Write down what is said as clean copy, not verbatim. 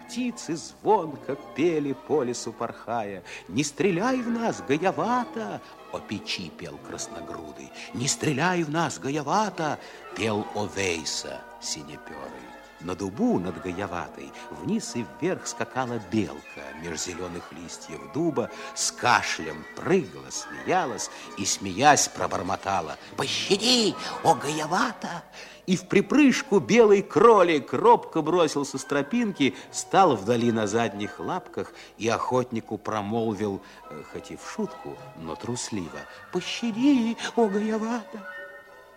птицы звонко пели по лесу порхая. Не стреляй в нас, гаявата, о печи пел красногрудый. Не стреляй в нас, гаявата, пел Овейса синеперый. На дубу над гаяватой вниз и вверх скакала белка меж зеленых листьев дуба, с кашлем прыгала, смеялась и, смеясь, пробормотала: «Пощади, о гаявата!» И в припрыжку белый кролик робко бросился с тропинки, стал вдали на задних лапках и охотнику промолвил, хоть и в шутку, но трусливо: «Пощади, о гаявата!»